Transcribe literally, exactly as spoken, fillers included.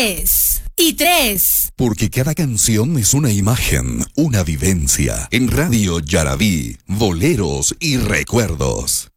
tres y tres. Porque cada canción es una imagen, una vivencia. En Radio Yarabí, boleros y recuerdos.